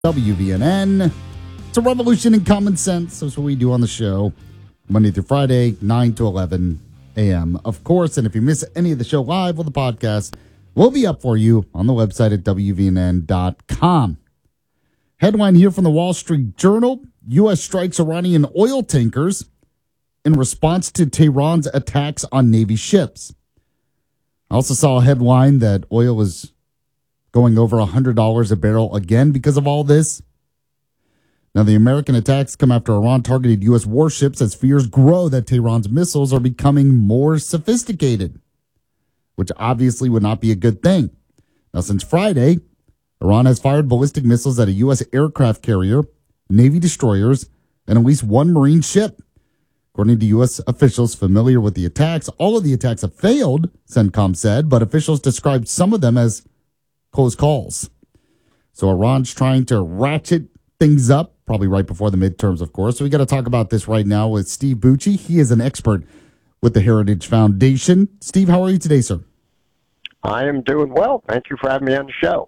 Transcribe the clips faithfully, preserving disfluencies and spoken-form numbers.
W V N N. It's a revolution in common sense. That's what we do on the show, Monday through Friday, nine to eleven a.m. Of course, and if you miss any of the show live, well, the podcast will be up for you on the website at W V N N dot com. Headline here from the Wall Street Journal: U S strikes Iranian oil tankers in response to Tehran's attacks on Navy ships. I also saw a headline that oil is going over one hundred dollars a barrel again because of all this. Now, the American attacks come after Iran targeted U S warships as fears grow that Tehran's missiles are becoming more sophisticated, which obviously would not be a good thing. Now, since Friday, Iran has fired ballistic missiles at a U S aircraft carrier, Navy destroyers, and at least one Marine ship. According to U S officials familiar with the attacks, all of the attacks have failed, CENTCOM said, but officials described some of them as close calls. So Iran's trying to ratchet things up, probably right before the midterms, of course. So we got to talk about this right now with Steve Bucci. He is an expert with the Heritage Foundation. Steve, how are you today, sir? I am doing well. Thank you for having me on the show.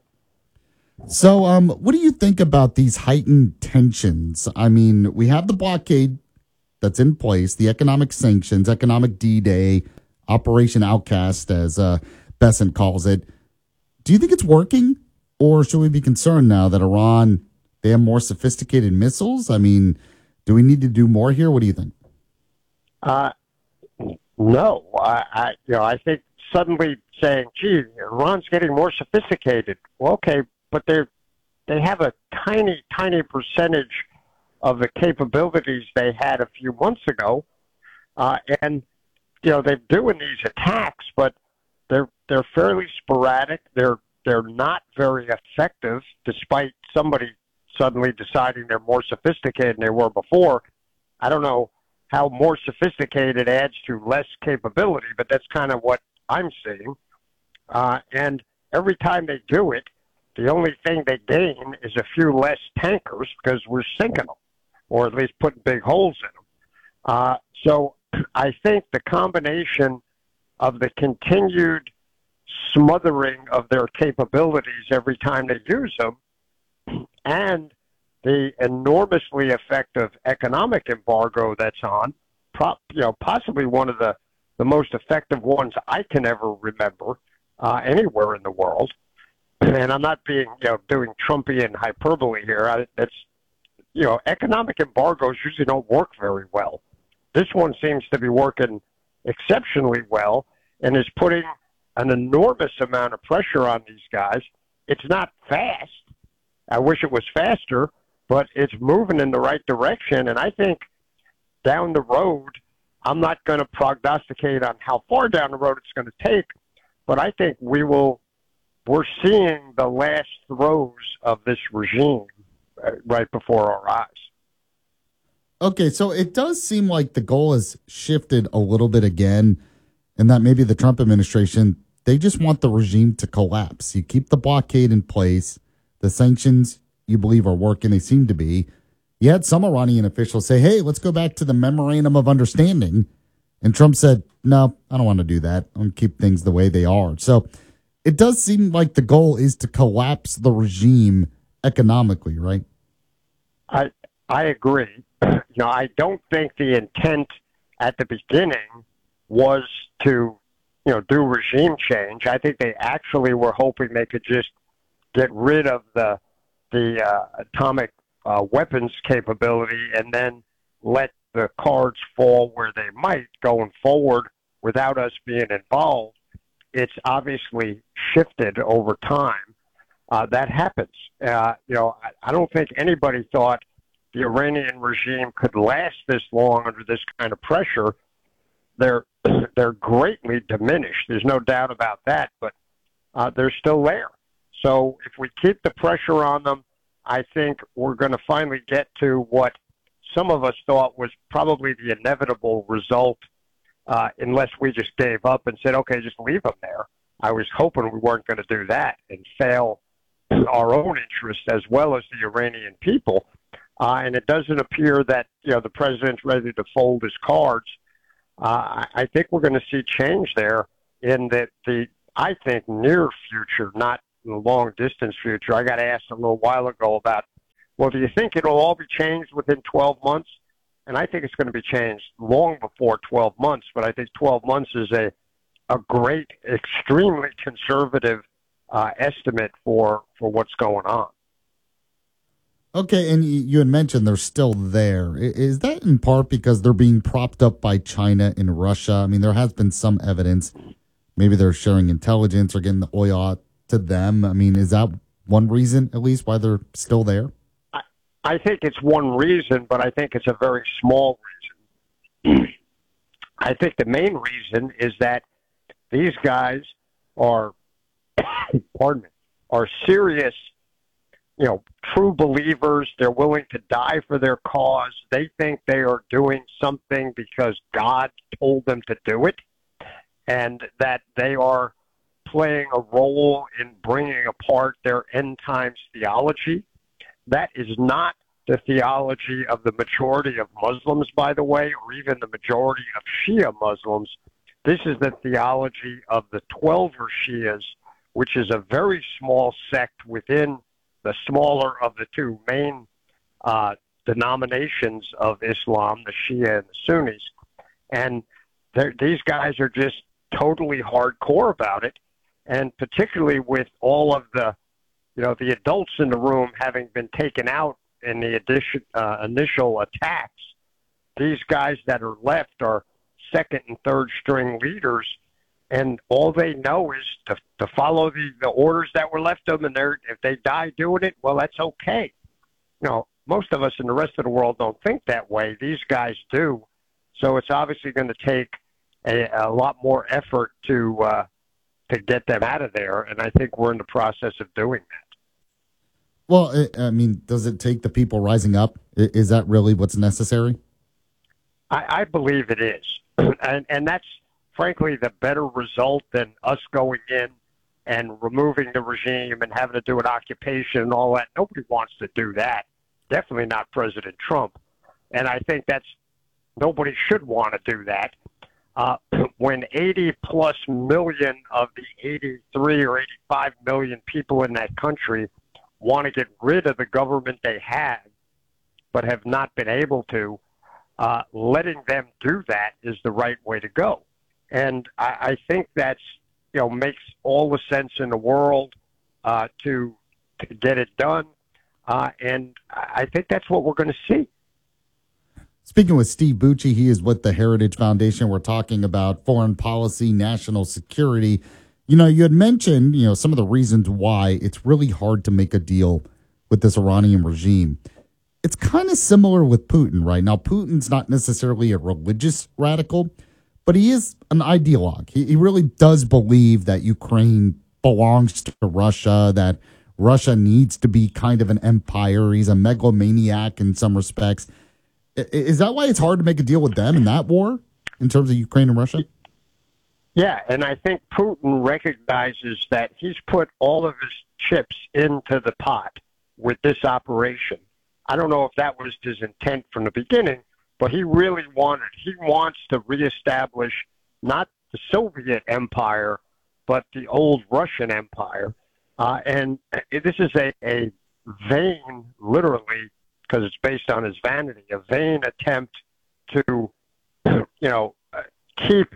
So um, what do you think about these heightened tensions? I mean, we have the blockade that's in place, the economic sanctions, economic D-Day, Operation Outcast, as uh, Bessent calls it. Do you think it's working, or should we be concerned now that Iran, they have more sophisticated missiles? I mean, do we need to do more here? What do you think? Uh, no, I, I, you know, I think suddenly saying, "Gee, Iran's getting more sophisticated." Well, okay, but they they have a tiny, tiny percentage of the capabilities they had a few months ago, uh, and you know they're doing these attacks, but they're they're fairly sporadic. They're they're not very effective, despite somebody suddenly deciding they're more sophisticated than they were before. I don't know how more sophisticated adds to less capability, but that's kind of what I'm seeing. Uh, and every time they do it, the only thing they gain is a few less tankers because we're sinking them, or at least putting big holes in them. Uh, so I think the combination of the continued smothering of their capabilities every time they use them, and the enormously effective economic embargo that's on, prop, you know, possibly one of the, the most effective ones I can ever remember uh, anywhere in the world. And I'm not being, you know, doing Trumpian hyperbole here. I, it's, you know, economic embargoes usually don't work very well. This one seems to be working exceptionally well and is putting an enormous amount of pressure on these guys. It's not fast. I wish it was faster, but it's moving in the right direction. And I think down the road, I'm not going to prognosticate on how far down the road it's going to take, but I think we will, we're seeing the last throes of this regime right before our eyes. Okay, so it does seem like the goal has shifted a little bit again, and that maybe the Trump administration, they just want the regime to collapse. You keep the blockade in place. The sanctions, you believe, are working. They seem to be. You had some Iranian officials say, hey, let's go back to the memorandum of understanding. And Trump said, no, I don't want to do that. I want to keep things the way they are. So it does seem like the goal is to collapse the regime economically, right? I I agree. You know, I don't think the intent at the beginning was to, you know, do regime change. I think they actually were hoping they could just get rid of the the uh, atomic uh, weapons capability and then let the cards fall where they might going forward without us being involved. It's obviously shifted over time. Uh, that happens. Uh, you know, I, I don't think anybody thought the Iranian regime could last this long under this kind of pressure. They're they're greatly diminished. There's no doubt about that, but uh, they're still there. So if we keep the pressure on them, I think we're going to finally get to what some of us thought was probably the inevitable result, uh, unless we just gave up and said, okay, just leave them there. I was hoping we weren't going to do that and fail our own interests as well as the Iranian people. Uh, and it doesn't appear that, you know, the president's ready to fold his cards. Uh, I think we're going to see change there in the, the, I think, near future, not the long distance future. I got asked a little while ago about well, do you think it'll all be changed within twelve months? And I think it's going to be changed long before twelve months, but I think twelve months is a, a great, extremely conservative uh, estimate for, for what's going on. Okay, and you had mentioned they're still there. Is that in part because they're being propped up by China and Russia? I mean, there has been some evidence. Maybe they're sharing intelligence or getting the oil out to them. I mean, is that one reason, at least, why they're still there? I, I think it's one reason, but I think it's a very small reason. I think the main reason is that these guys are, pardon me, are serious, you know, true believers. They're willing to die for their cause. They think they are doing something because God told them to do it, and that they are playing a role in bringing apart their end times theology. That is not the theology of the majority of Muslims, by the way, or even the majority of Shia Muslims. This is the theology of the Twelver Shias, which is a very small sect within the smaller of the two main uh, denominations of Islam, the Shia and the Sunnis. And these guys are just totally hardcore about it, and particularly with all of the, you know, the adults in the room having been taken out in the addition, uh, initial attacks, these guys that are left are second and third string leaders, and all they know is to, to follow the, the orders that were left them, and they're, if they die doing it, well, that's okay. You know, most of us in the rest of the world don't think that way. These guys do. So it's obviously going to take a, a lot more effort to uh, to get them out of there, and I think we're in the process of doing that. Well, I mean, does it take the people rising up? Is that really what's necessary? I, I believe it is, and and that's frankly the better result than us going in and removing the regime and having to do an occupation and all that. Nobody wants to do that. Definitely not President Trump, and I think that's nobody should want to do that. Uh, when eighty plus million of the eighty-three or eighty-five million people in that country want to get rid of the government they have, but have not been able to, uh, letting them do that is the right way to go. And I, I think that's, you know, makes all the sense in the world uh, to to get it done. Uh, and I think that's what we're going to see. Speaking with Steve Bucci, he is with the Heritage Foundation. We're talking about foreign policy, national security. You know, you had mentioned, you know, some of the reasons why it's really hard to make a deal with this Iranian regime. It's kind of similar with Putin, right? Now, Putin's not necessarily a religious radical, but he is an ideologue. He, he really does believe that Ukraine belongs to Russia, that Russia needs to be kind of an empire. He's a megalomaniac in some respects. Is that why it's hard to make a deal with them in that war in terms of Ukraine and Russia? Yeah, and I think Putin recognizes that he's put all of his chips into the pot with this operation. I don't know if that was his intent from the beginning, but he really wanted, he wants to reestablish not the Soviet Empire, but the old Russian Empire. Uh, and this is a, a vain, literally, because it's based on his vanity, a vain attempt to, you know, keep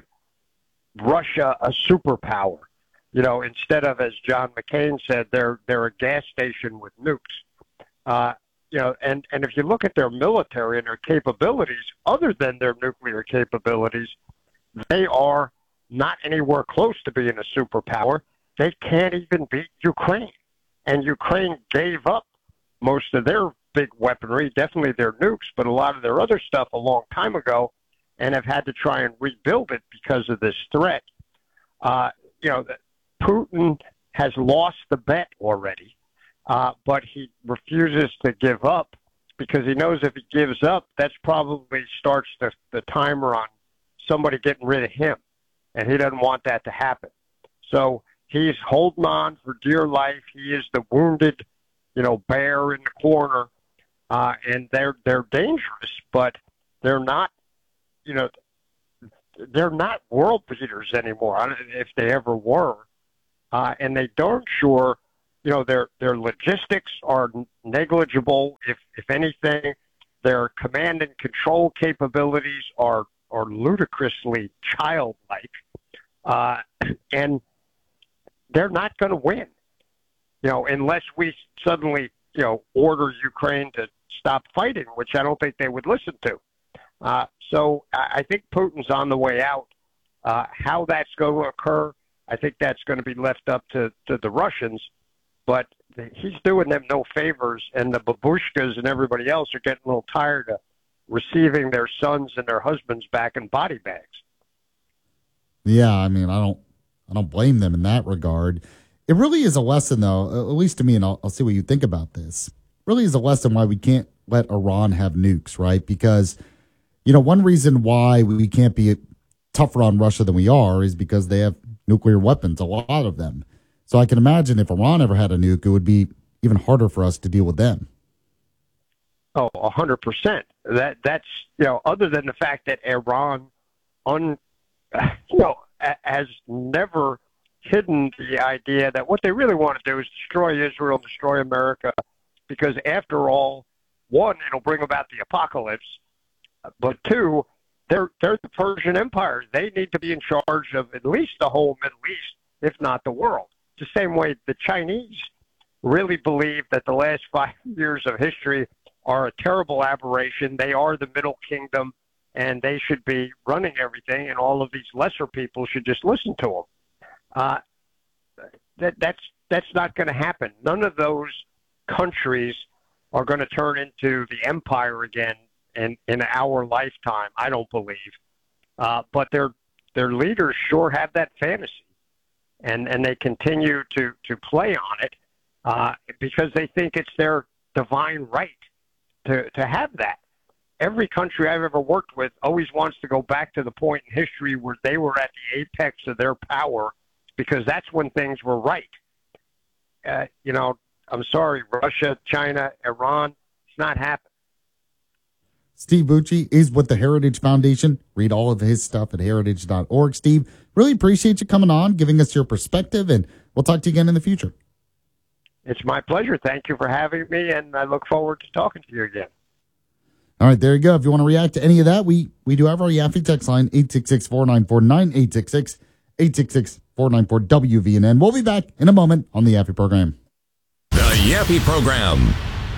Russia a superpower. You know, instead of, as John McCain said, they're they're a gas station with nukes. Uh, you know, and, and if you look at their military and their capabilities, other than their nuclear capabilities, they are not anywhere close to being a superpower. They can't even beat Ukraine. And Ukraine gave up most of their big weaponry, definitely their nukes, but a lot of their other stuff a long time ago, and have had to try and rebuild it because of this threat. Uh, you know, Putin has lost the bet already, uh, but he refuses to give up because he knows if he gives up, that's probably starts the, the timer on somebody getting rid of him, and he doesn't want that to happen. So he's holding on for dear life. He is the wounded, you know, bear in the corner. Uh, and they're they're dangerous, but they're not, you know, they're not world leaders anymore. I don't know if they ever were, uh, and they darn sure, you know, their their logistics are negligible, if if anything. Their command and control capabilities are are ludicrously childlike, uh, and they're not going to win, you know, unless we suddenly, you know, order Ukraine to stop fighting, which I don't think they would listen to. Uh, so I think Putin's on the way out. Uh, how that's going to occur, I think that's going to be left up to, to the Russians. But he's doing them no favors, and the babushkas and everybody else are getting a little tired of receiving their sons and their husbands back in body bags. Yeah, I mean, I don't, I don't blame them in that regard. It really is a lesson, though, at least to me, and I'll, I'll see what you think about this. Really is a lesson why we can't let Iran have nukes, right? Because, you know, one reason why we can't be tougher on Russia than we are is because they have nuclear weapons, a lot of them. So I can imagine if Iran ever had a nuke, it would be even harder for us to deal with them. Oh, a hundred percent. That that's you know, other than the fact that Iran, un, you know, has never hidden the idea that what they really want to do is destroy Israel, destroy America, because after all, one, it'll bring about the apocalypse, but two, they're they're the Persian Empire. They need to be in charge of at least the whole Middle East, if not the world. The same way the Chinese really believe that the last five years of history are a terrible aberration. They are the Middle Kingdom, and they should be running everything, and all of these lesser people should just listen to them. Uh, that, that's that's not going to happen. None of those countries are going to turn into the empire again in, in our lifetime, I don't believe. Uh, but their their leaders sure have that fantasy. And and they continue to, to play on it uh, because they think it's their divine right to, to have that. Every country I've ever worked with always wants to go back to the point in history where they were at the apex of their power because that's when things were right. Uh, you know, I'm sorry, Russia, China, Iran, it's not happening. Steve Bucci is with the Heritage Foundation. Read all of his stuff at heritage dot org. Steve, really appreciate you coming on, giving us your perspective, and we'll talk to you again in the future. It's my pleasure. Thank you for having me, and I look forward to talking to you again. All right, there you go. If you want to react to any of that, we, we do have our Yaffe text line, eight six six, four nine four, nine eight six six, eight six six, four nine four, W V N N. We'll be back in a moment on the Yaffe program. The Yaffe program.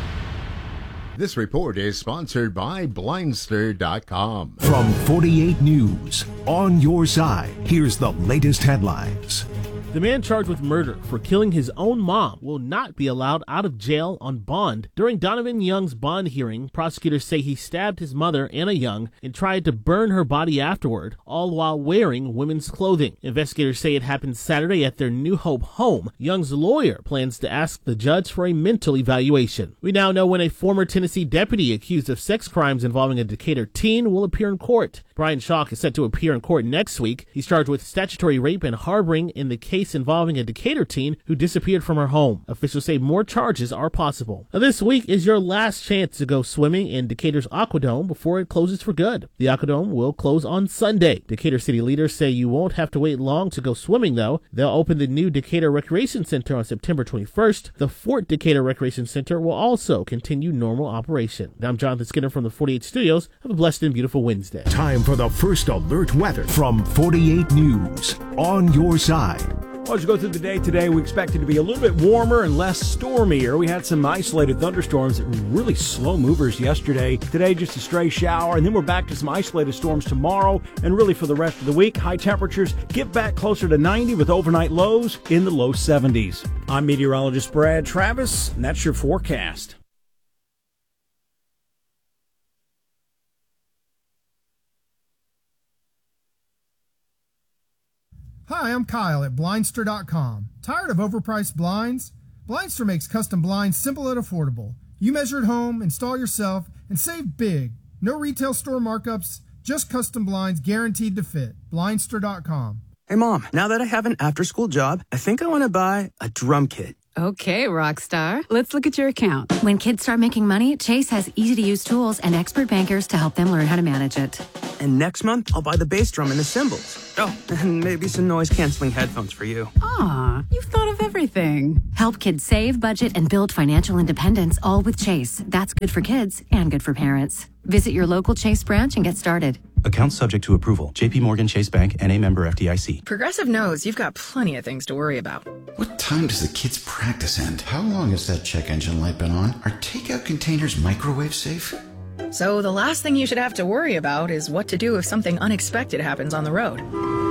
This report is sponsored by Blindster dot com. From forty-eight News, on your side, here's the latest headlines. The man charged with murder for killing his own mom will not be allowed out of jail on bond. During Donovan Young's bond hearing, prosecutors say he stabbed his mother, Anna Young, and tried to burn her body afterward, all while wearing women's clothing. Investigators say it happened Saturday at their New Hope home. Young's lawyer plans to ask the judge for a mental evaluation. We now know when a former Tennessee deputy accused of sex crimes involving a Decatur teen will appear in court. Brian Schalk is set to appear in court next week. He's charged with statutory rape and harboring in the case involving a Decatur teen who disappeared from her home. Officials say more charges are possible. Now, this week is your last chance to go swimming in Decatur's Aquadome before it closes for good. The Aquadome will close on Sunday. Decatur city leaders say you won't have to wait long to go swimming, though. They'll open the new Decatur Recreation Center on September twenty-first. The Fort Decatur Recreation Center will also continue normal operation. I'm Jonathan Skinner from the forty-eight Studios. Have a blessed and beautiful Wednesday. Time for the first alert weather from forty-eight News, on your side. Well, as you go through the day today, we expect it to be a little bit warmer and less stormier. We had some isolated thunderstorms that were really slow movers yesterday. Today, just a stray shower, and then we're back to some isolated storms tomorrow. And really for the rest of the week, high temperatures get back closer to ninety with overnight lows in the low seventies. I'm meteorologist Brad Travis, and that's your forecast. Hi, I'm Kyle at Blindster dot com. Tired of overpriced blinds? Blindster makes custom blinds simple and affordable. You measure at home, install yourself, and save big. No retail store markups, just custom blinds guaranteed to fit. Blindster dot com. Hey, Mom, now that I have an after-school job, I think I want to buy a drum kit. Okay, rock star. Let's look at your account. When kids start making money, Chase has easy-to-use tools and expert bankers to help them learn how to manage it. And next month, I'll buy the bass drum and the cymbals. Oh, and maybe some noise-canceling headphones for you. Aw, you've thought of everything. Help kids save, budget, and build financial independence, all with Chase. That's good for kids and good for parents. Visit your local Chase branch and get started. Account subject to approval. J P Morgan Chase Bank, N A member F D I C. Progressive knows you've got plenty of things to worry about. What time does the kids' practice end? How long has that check engine light been on? Are takeout containers microwave safe? So the last thing you should have to worry about is what to do if something unexpected happens on the road.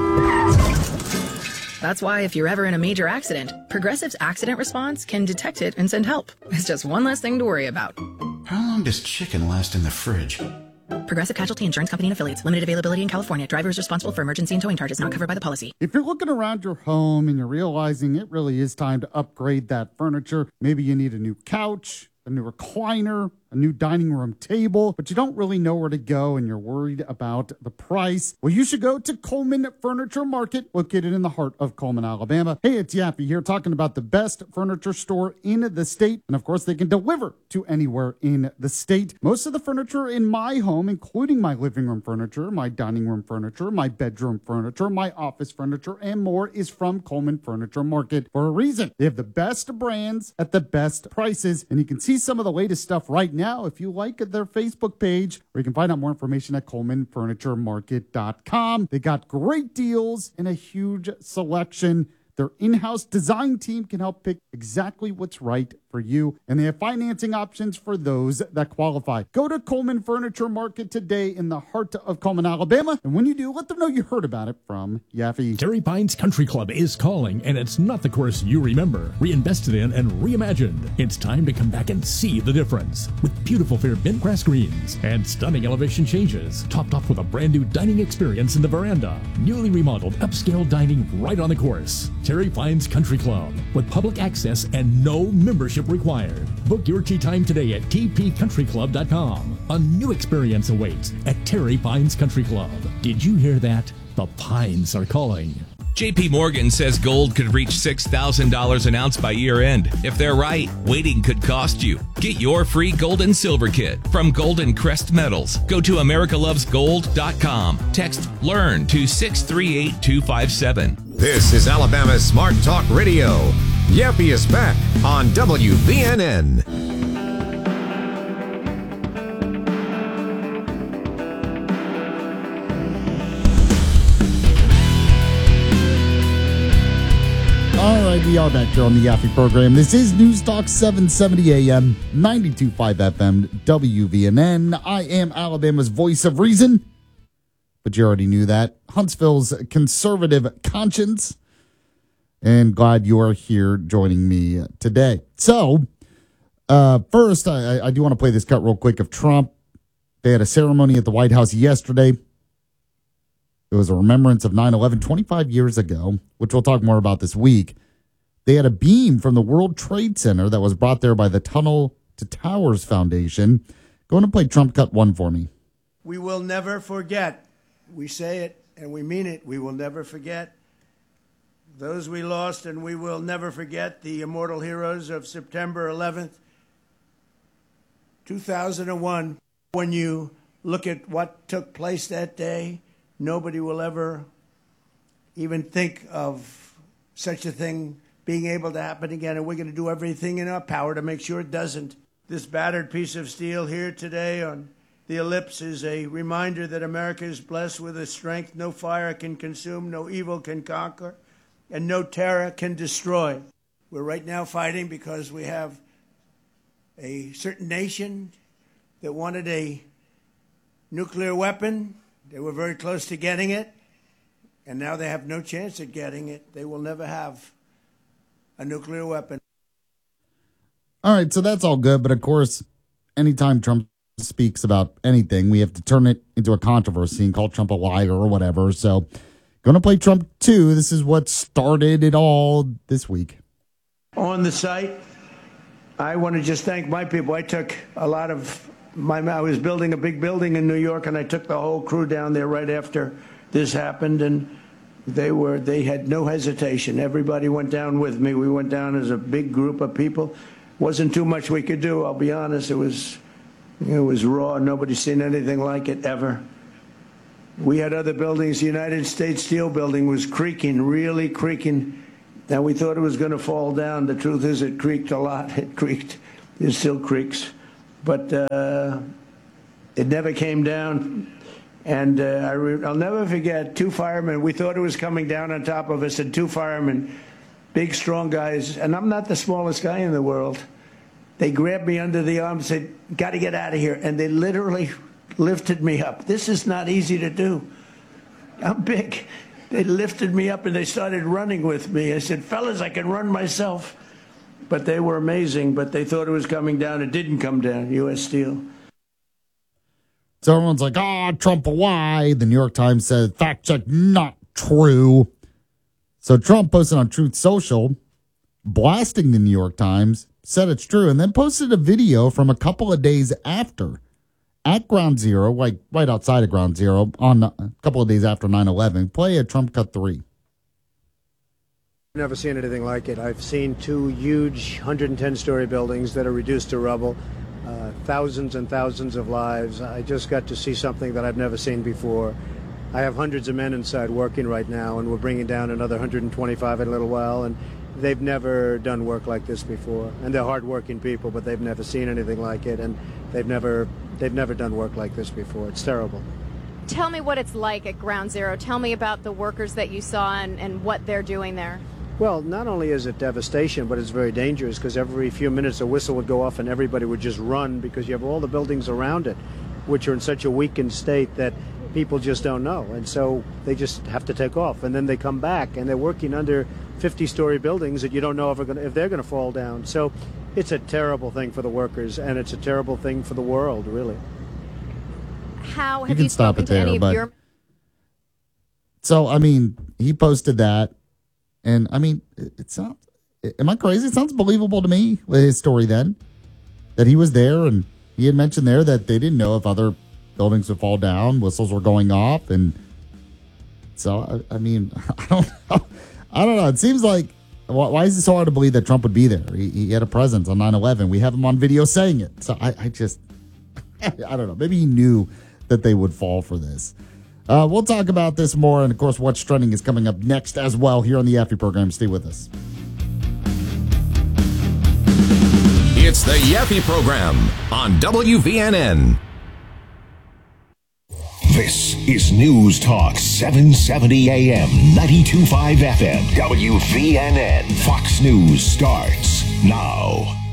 That's why if you're ever in a major accident, Progressive's accident response can detect it and send help. It's just one less thing to worry about. How long does chicken last in the fridge? Progressive Casualty Insurance Company and Affiliates. Limited availability in California. Driver is responsible for emergency and towing charges not covered by the policy. If you're looking around your home and you're realizing it really is time to upgrade that furniture, maybe you need a new couch, a new recliner, a new dining room table, but you don't really know where to go and you're worried about the price, well, you should go to Coleman Furniture Market, located in the heart of Coleman, Alabama. Hey, it's Yappy here talking about the best furniture store in the state. And of course, they can deliver to anywhere in the state. Most of the furniture in my home, including my living room furniture, my dining room furniture, my bedroom furniture, my office furniture, and more is from Coleman Furniture Market for a reason. They have the best brands at the best prices, and you can see some of the latest stuff right now now if you like their Facebook page, or you can find out more information at coleman furniture market dot com. They got great deals and a huge selection. Their in-house design team can help pick exactly what's right for you, and they have financing options for those that qualify. Go to Coleman Furniture Market today in the heart of Coleman, Alabama, and when you do, let them know you heard about it from Yaffee. Terry Pines Country Club is calling, and it's not the course you remember. Reinvested in and reimagined. It's time to come back and see the difference. With beautiful fair bent grass greens and stunning elevation changes, topped off with a brand new dining experience in the veranda. Newly remodeled upscale dining right on the course. Terry Pines Country Club, with public access and no membership required. Book your tea time today at t p country club dot com. A new experience awaits at Terry Pines Country Club. Did you hear that? The Pines are calling. J P Morgan says gold could reach six thousand dollars an ounce by year end. If they're right, waiting could cost you. Get your free gold and silver kit from Golden Crest Metals. Go to america loves gold dot com. Text LEARN to six three eight two five seven. This is Alabama's Smart Talk Radio. Yappy is back on W V N N. All right, we are back here on the Yaffee program. This is News Talk seven seventy A M, ninety-two point five F M, W V N N. I am Alabama's voice of reason, but you already knew that. Huntsville's conservative conscience. And glad you are here joining me today. So, uh, first, I, I do want to play this cut real quick of Trump. They had a ceremony at the White House yesterday. It was a remembrance of nine eleven, twenty-five years ago, which we'll talk more about this week. They had a beam from the World Trade Center that was brought there by the Tunnel to Towers Foundation. Go on and play Trump cut one for me. We will never forget. We say it and we mean it. We will never forget those we lost, and we will never forget the immortal heroes of September eleventh, two thousand one. When you look at what took place that day, nobody will ever even think of such a thing being able to happen again, and we're going to do everything in our power to make sure it doesn't. This battered piece of steel here today on the ellipse is a reminder that America is blessed with a strength no fire can consume, no evil can conquer, and no terror can destroy. We're right now fighting because we have a certain nation that wanted a nuclear weapon. They were very close to getting it, and now they have no chance at getting it. They will never have a nuclear weapon. All right, so that's all good, but of course, anytime Trump speaks about anything, we have to turn it into a controversy and call Trump a liar or whatever, so going to play Trump two. This is what started it all this week. On the site, I want to just thank my people. I took a lot of my, I was building a big building in New York, and I took the whole crew down there right after this happened. And They were, they had no hesitation. Everybody went down with me. We went down as a big group of people. Wasn't too much we could do, I'll be honest. It was, it was raw. Nobody's seen anything like it ever. We had other buildings. The United States Steel building was creaking, really creaking. And we thought it was going to fall down. The truth is it creaked a lot. It creaked. It still creaks. But uh, it never came down. And uh, I re- I'll never forget two firemen. We thought it was coming down on top of us, and two firemen, big, strong guys. And I'm not the smallest guy in the world. They grabbed me under the arm and said, got to get out of here. And they literally lifted me up. This is not easy to do. I'm big. They lifted me up and they started running with me. I said, fellas, I can run myself. But they were amazing, but they thought it was coming down. It didn't come down, U S Steel. So everyone's like, ah, oh, Trump a lie. The New York Times said, fact check, not true. So Trump posted on Truth Social, blasting the New York Times, said it's true, and then posted a video from a couple of days after at Ground Zero, like right outside of Ground Zero, on a couple of days after nine eleven. Play a Trump Cut three. Never seen anything like it. I've seen two huge one hundred ten story buildings that are reduced to rubble, uh, thousands and thousands of lives. I just got to see something that I've never seen before. I have hundreds of men inside working right now, and we're bringing down another one hundred twenty-five in a little while, and they've never done work like this before. And they're hardworking people, but they've never seen anything like it, and they've never they've never done work like this before. It's terrible. Tell me what it's like at Ground Zero. Tell me about the workers that you saw and, and what they're doing there. Well, not only is it devastation, but it's very dangerous because every few minutes a whistle would go off and everybody would just run because you have all the buildings around it, which are in such a weakened state that people just don't know. And so they just have to take off. And then they come back and they're working under fifty-story buildings that you don't know if, gonna, if they're going to fall down. So it's a terrible thing for the workers, and it's a terrible thing for the world, really. How have you you, can stop spoken it there, to any but of your... So, I mean, he posted that. And, I mean, it, it sounds, am I crazy? It sounds believable to me with his story then, that he was there and he had mentioned there that they didn't know if other buildings would fall down, whistles were going off. And so, I, I mean, I don't know. I don't know. It seems like, why, why is it so hard to believe that Trump would be there? He, he had a presence on nine eleven. We have him on video saying it. So I, I just, I don't know. Maybe he knew that they would fall for this. Uh, we'll talk about this more, and of course, what's trending is coming up next as well here on the Yaffe program. Stay with us. It's the Yaffe program on W V N N. This is News Talk seven seventy A M, ninety-two point five F M, W V N N. Fox News starts now.